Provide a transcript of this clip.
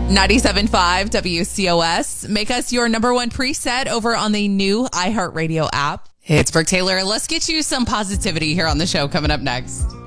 97.5 WCOS. Make us your number one preset over on the new iHeartRadio app. It's Brooke Taylor. Let's get you some positivity here on the show coming up next.